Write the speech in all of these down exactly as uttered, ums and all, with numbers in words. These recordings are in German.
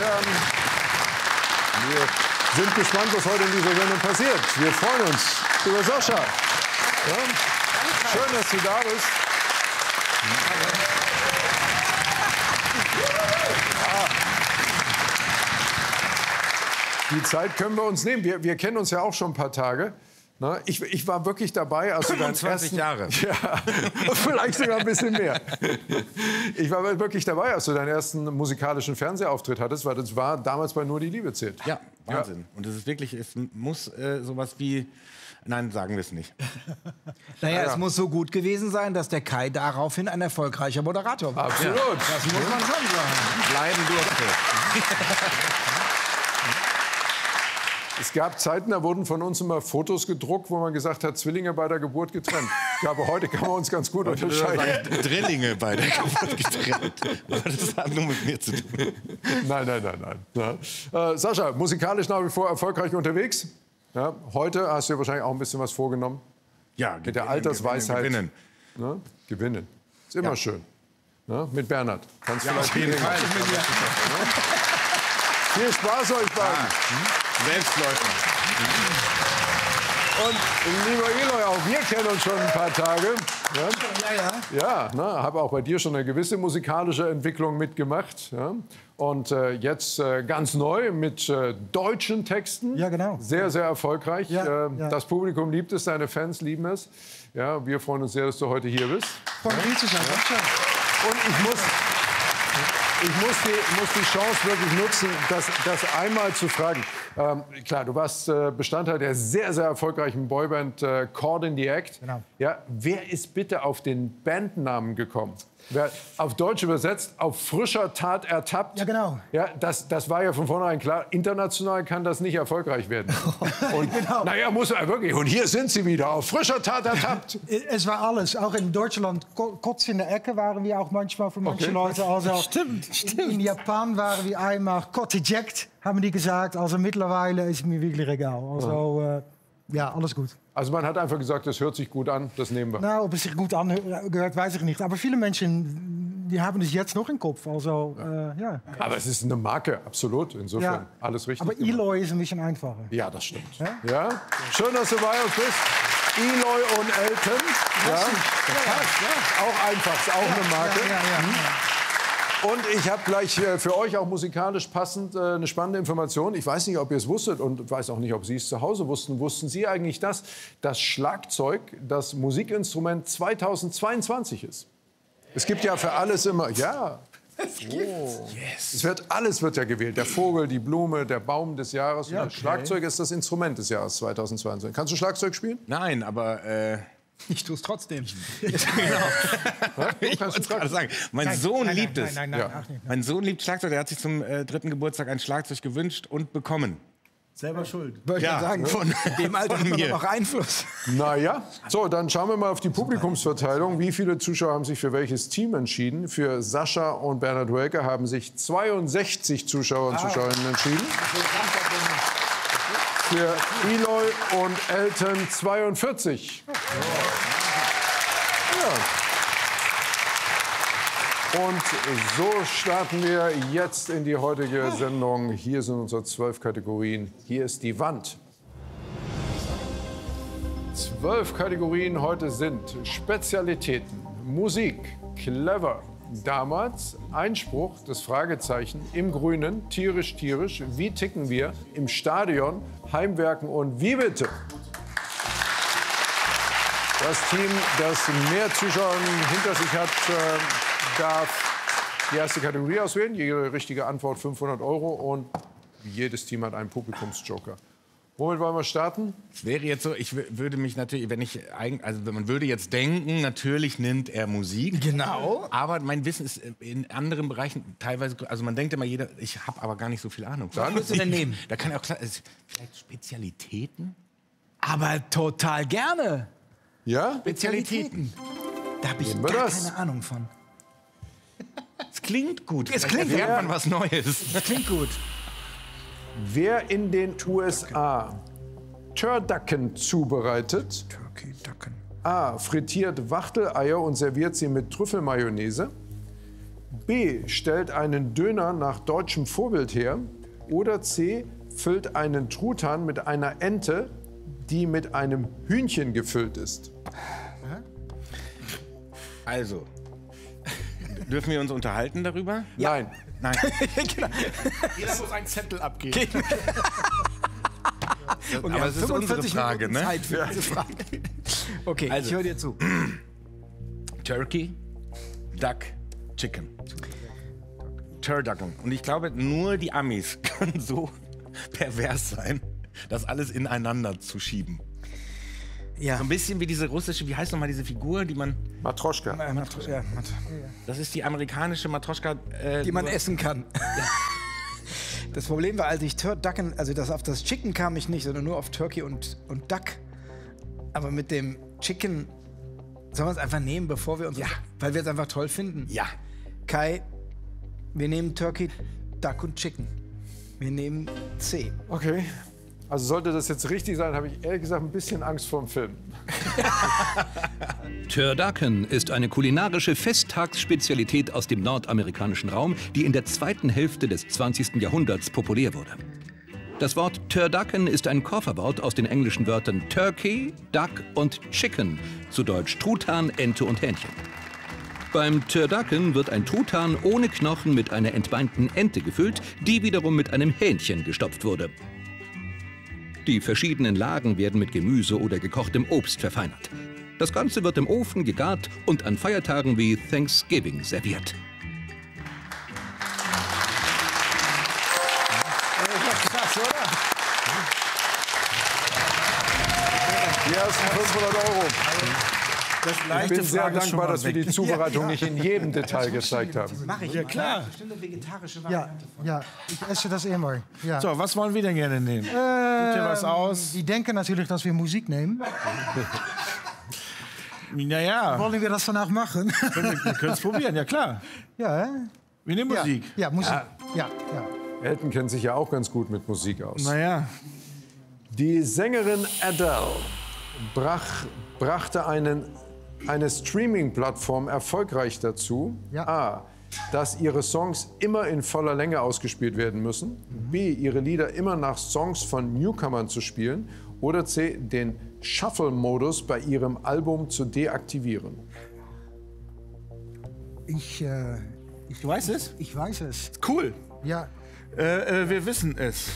Herren, wir sind gespannt, was heute in dieser Sendung passiert. Wir freuen uns über Sascha. Ja? Schön, dass du da bist. Die Zeit können wir uns nehmen. Wir, wir kennen uns ja auch schon ein paar Tage. Na, ich, ich war wirklich dabei, als du deinen ersten... Jahre. Ja, vielleicht sogar ein bisschen mehr. Ich war wirklich dabei, als du deinen ersten musikalischen Fernsehauftritt hattest, weil das war damals bei Nur die Liebe zählt. Ja, Wahnsinn. Ja. Und es ist wirklich, es muss äh, sowas wie... Nein, sagen wir es nicht. Naja, ja. Es muss so gut gewesen sein, dass der Kai daraufhin ein erfolgreicher Moderator war. Absolut. Ja. Das muss man schon sagen. Bleiben durfte. Es gab Zeiten, da wurden von uns immer Fotos gedruckt, wo man gesagt hat, Zwillinge bei der Geburt getrennt. Ich glaube, heute kann man uns ganz gut unterscheiden. Drillinge bei der Geburt getrennt. Das hat nur mit mir zu tun. Nein, nein, nein, nein. Ja. Äh, Sascha, musikalisch nach wie vor erfolgreich unterwegs. Ja, heute hast du ja wahrscheinlich auch ein bisschen was vorgenommen. Ja, mit der Altersweisheit. Gewinnen. Ne? Gewinnen. Ist immer ja. schön. Ne? Mit Bernhard. Kannst du ja, auf jeden Fall. Viel Spaß euch beiden. Ah. Selbstläufer. Und lieber Eloy, auch wir kennen uns schon ein paar Tage. Ja, ja. Ja, ne, habe auch bei dir schon eine gewisse musikalische Entwicklung mitgemacht. Ja. Und äh, jetzt äh, ganz neu mit äh, deutschen Texten. Ja, genau. Sehr, sehr erfolgreich. Ja, äh, ja. Das Publikum liebt es, deine Fans lieben es. Ja, wir freuen uns sehr, dass du heute hier bist. Von ja. hier zu sein. Ja. Und ich muss... Ich muss die, muss die Chance wirklich nutzen, das, das einmal zu fragen. Ähm, klar, du warst äh, Bestandteil der sehr, sehr erfolgreichen Boyband äh, Caught in the Act. Genau. Ja, wer ist bitte auf den Bandnamen gekommen? Wer, auf Deutsch übersetzt, auf frischer Tat ertappt. Ja, genau. Ja, das, das war ja von vornherein klar. International kann das nicht erfolgreich werden. Und, genau. Naja, muss er wirklich. Und hier sind sie wieder, auf frischer Tat ertappt. Es war alles. Auch in Deutschland, Kotz in der Ecke waren wir auch manchmal für manche okay. Leute. Also stimmt, stimmt. In Japan waren wir einmal Kotz eject, haben die gesagt. Also mittlerweile ist mir wirklich egal. Also äh, ja, alles gut. Also man hat einfach gesagt, das hört sich gut an, das nehmen wir. Nou, ob es sich gut angehört, weiß ich nicht. Aber viele Menschen, die haben es jetzt noch im Kopf. Also, ja. Äh, ja. Aber es ist eine Marke, absolut. Insofern ja. alles richtig. Aber Eloy ist ein bisschen einfacher. Ja, das stimmt. Ja? Ja? Schön, dass du bei uns bist. Eloy und Elton. Ja. Ja. Ja. Auch einfach, ist auch ja. eine Marke. Ja, ja, ja. Hm. Und ich habe gleich äh, für euch auch musikalisch passend äh, eine spannende Information. Ich weiß nicht, ob ihr es wusstet und weiß auch nicht, ob Sie es zu Hause wussten. Wussten Sie eigentlich, dass das Schlagzeug das Musikinstrument zweitausendzweiundzwanzig ist? Es gibt ja für alles immer, ja. Oh. Yes. Es wird, alles wird ja gewählt. Der Vogel, die Blume, der Baum des Jahres. Ja, und das Schlagzeug ist das Instrument des Jahres zweitausendzweiundzwanzig. Kannst du Schlagzeug spielen? Nein, aber... Äh Ich tue es trotzdem. Genau. Ich wollte gerade sagen, mein Nein, Sohn nein, liebt nein, es. Nein, nein, Ja. nein, nein. Mein Sohn liebt Schlagzeug. Der hat sich zum äh, dritten Geburtstag ein Schlagzeug gewünscht und bekommen. Selber schuld. Wollte ich Ja, sagen, von- in dem Alter von hat man mir. doch auch Einfluss. Naja, so, dann schauen wir mal auf die Publikumsverteilung. Wie viele Zuschauer haben sich für welches Team entschieden? Für Sascha und Bernhard Hoelke haben sich zweiundsechzig Zuschauer und Zuschauerinnen entschieden. Für Eloy und Elton zweiundvierzig. Ja. Und so starten wir jetzt in die heutige Sendung. Hier sind unsere zwölf Kategorien. Hier ist die Wand. Zwölf Kategorien heute sind Spezialitäten, Musik, clever, damals, Einspruch, das Fragezeichen, im Grünen, tierisch, tierisch, wie ticken wir, im Stadion, Heimwerken und wie bitte? Das Team, das mehr Zuschauer hinter sich hat, äh, darf die erste Kategorie auswählen. Jede richtige Antwort fünfhundert Euro und jedes Team hat einen Publikumsjoker. Womit wollen wir starten? Es wäre jetzt so, ich w- würde mich natürlich, wenn ich, eigen- also man würde jetzt denken, natürlich nimmt er Musik. Genau. Aber mein Wissen ist in anderen Bereichen teilweise, also man denkt immer jeder, ich habe aber gar nicht so viel Ahnung. Was würdest du denn nehmen? Da kann ja auch klar, also vielleicht Spezialitäten? Aber total gerne. Ja? Spezialitäten. Da habe ich Nehmen wir gar das. keine Ahnung von. Es klingt gut. Es Vielleicht klingt erfährt gut. man was Neues. Das klingt gut. Wer in den U S A Turducken zubereitet, Turkey Ducken. A. frittiert Wachteleier und serviert sie mit Trüffelmayonnaise, B. Stellt einen Döner nach deutschem Vorbild her. Oder C. Füllt einen Truthahn mit einer Ente, die mit einem Hühnchen gefüllt ist. Also, dürfen wir uns unterhalten darüber? Nein. Nein. Genau. Jeder muss einen Zettel abgeben. Und wir aber haben es ist unsere fünfundvierzig Frage, Minuten ne? Zeit für diese Frage. Okay, Also. ich höre dir zu. Turkey, Duck, Chicken. Turducken. Und ich glaube, nur die Amis können so pervers sein, das alles ineinander zu schieben. Ja. So ein bisschen wie diese russische, wie heißt nochmal diese Figur, die man, Matroschka. Ja, Mat- ja, Mat- das ist die amerikanische Matroschka. Äh, die man nur- essen kann. Das Problem war, als ich Turducken, also das auf das Chicken kam ich nicht, sondern nur auf Turkey und, und Duck. Aber mit dem Chicken sollen wir es einfach nehmen, bevor wir uns, Ja. weil wir es einfach toll finden. Ja. Kai, wir nehmen Turkey, Duck und Chicken. Wir nehmen C. Okay. Also sollte das jetzt richtig sein, habe ich ehrlich gesagt ein bisschen Angst vor dem Film. Turducken ist eine kulinarische Festtagsspezialität aus dem nordamerikanischen Raum, die in der zweiten Hälfte des zwanzigsten Jahrhunderts populär wurde. Das Wort Turducken ist ein Kofferwort aus den englischen Wörtern Turkey, Duck und Chicken, zu Deutsch Truthahn, Ente und Hähnchen. Beim Turducken wird ein Truthahn ohne Knochen mit einer entbeinten Ente gefüllt, die wiederum mit einem Hähnchen gestopft wurde. Die verschiedenen Lagen werden mit Gemüse oder gekochtem Obst verfeinert. Das Ganze wird im Ofen gegart und an Feiertagen wie Thanksgiving serviert. Krass, oder? Die ersten fünfhundert Euro. Ich bin sehr dankbar, dass wir die Zubereitung nicht in jedem Detail gezeigt haben. Mach ich. Ja, klar. Bestimmt eine vegetarische Ja, Variante. ja, ich esse das immer. Ja. So, was wollen wir denn gerne nehmen? Such dir was aus. Die denken natürlich, dass wir Musik nehmen. Naja, Wollen wir das danach machen? wir können es probieren, ja klar. Ja, hä? Wir nehmen Ja, Musik. ja, Musik. Ja, ja. Elton kennt sich ja auch ganz gut mit Musik aus. Naja, Die Sängerin Adele brach, brachte einen, eine Streaming-Plattform erfolgreich dazu, Ja. a, dass ihre Songs immer in voller Länge ausgespielt werden müssen, b, ihre Lieder immer nach Songs von Newcomern zu spielen oder c, den Shuffle-Modus bei ihrem Album zu deaktivieren. Ich, äh, du weißt es? ich weiß es. Cool. Ja, Äh, äh, wir wissen es.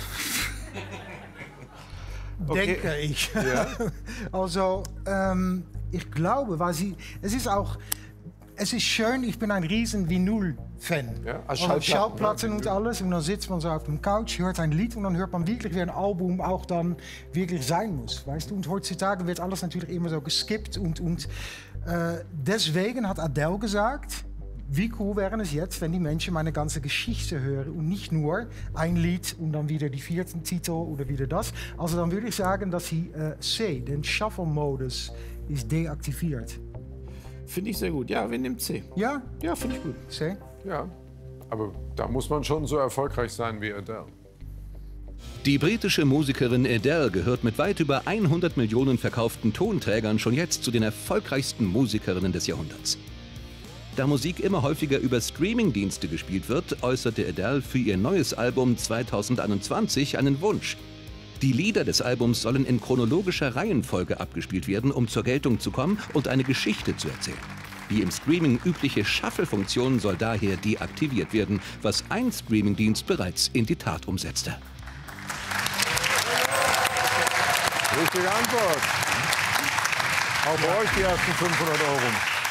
denke ich. Also, ähm, ich glaube, weil sie, es ist auch, es ist schön, ich bin ein riesen Vinyl-Fan. Ja, als Also Schallplatten, Schallplatten ja, und alles. Und dann sitzt man so auf dem Couch, hört ein Lied und dann hört man wirklich, wie ein Album auch dann wirklich sein muss. Weißt du? Und heutzutage wird alles natürlich immer so geskippt. Und, und äh, deswegen hat Adele gesagt, wie cool wäre es jetzt, wenn die Menschen meine ganze Geschichte hören und nicht nur ein Lied und dann wieder die vierten Titel oder wieder das. Also dann würde ich sagen, dass sie äh, C, den Shuffle-Modus, ist deaktiviert. Finde ich sehr gut. Ja, wir nehmen C. Ja, Ja, finde ich gut. C. Ja, aber da muss man schon so erfolgreich sein wie Adele. Die britische Musikerin Adele gehört mit weit über hundert Millionen verkauften Tonträgern schon jetzt zu den erfolgreichsten Musikerinnen des Jahrhunderts. Da Musik immer häufiger über Streamingdienste gespielt wird, äußerte Adele für ihr neues Album zweitausendeinundzwanzig einen Wunsch. Die Lieder des Albums sollen in chronologischer Reihenfolge abgespielt werden, um zur Geltung zu kommen und eine Geschichte zu erzählen. Die im Streaming übliche Shuffle-Funktion soll daher deaktiviert werden, was ein Streamingdienst bereits in die Tat umsetzte. Richtige Antwort. Auch bei euch die ersten fünfhundert Euro.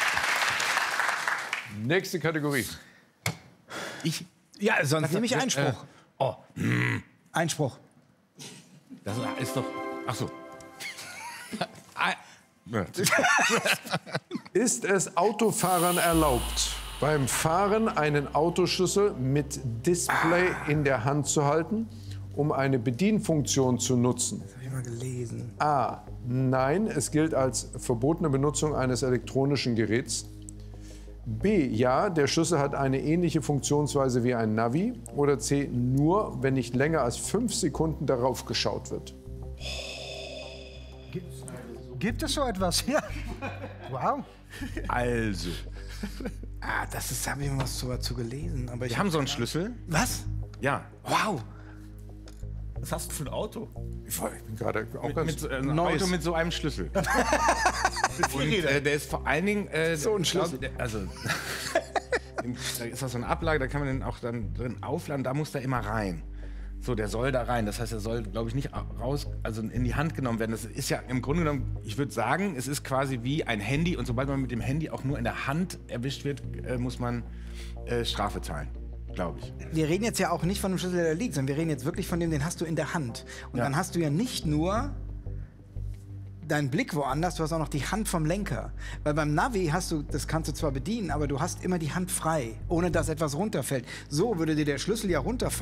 Nächste Kategorie. Ich, Ja, sonst nehme ich das- Einspruch. oh, Einspruch. das ist doch, ach so. Ah, ja. Ist es Autofahrern erlaubt, beim Fahren einen Autoschlüssel mit Display in der Hand zu halten, um eine Bedienfunktion zu nutzen? Habe ich mal gelesen. A. Nein, es gilt als verbotene Benutzung eines elektronischen Geräts. B. Ja, der Schlüssel hat eine ähnliche Funktionsweise wie ein Navi. Oder C. Nur, wenn nicht länger als fünf Sekunden darauf geschaut wird. Gibt es so etwas? Ja. Wow. Also, Ah, das ist, habe ich mal was dazu gelesen. Aber ich Wir haben so einen Schlüssel. Was? Ja. Wow. Was hast du für ein Auto? Ich bin gerade auch Mit, ganz... mit, so- äh, ein Neues. Auto mit so einem Schlüssel. Und äh, der ist vor allen Dingen... Äh, so ein Schlüssel. Glaub, der, also, im- da ist das so eine Ablage, da kann man den auch dann drin aufladen, da muss der immer rein. So, der soll da rein. Das heißt, er soll, glaube ich, nicht raus, also in die Hand genommen werden. Das ist ja im Grunde genommen, ich würde sagen, es ist quasi wie ein Handy. Und sobald man mit dem Handy auch nur in der Hand erwischt wird, äh, muss man äh, Strafe zahlen, glaube ich. Wir reden jetzt ja auch nicht von dem Schlüssel, der da liegt, sondern wir reden jetzt wirklich von dem, den hast du in der Hand. Und Ja. dann hast du ja nicht nur deinen Blick woanders, du hast auch noch die Hand vom Lenker. Weil beim Navi hast du, das kannst du zwar bedienen, aber du hast immer die Hand frei, ohne dass etwas runterfällt. So würde dir der Schlüssel ja runterfallen.